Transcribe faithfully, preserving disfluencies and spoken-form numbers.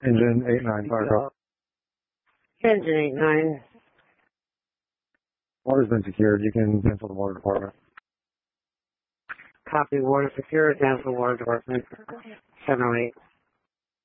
Engine eight nine, fire call. Engine eight nine. Water's been secured. You can cancel the water department. Copy, water secured, cancel water department. seven oh eight.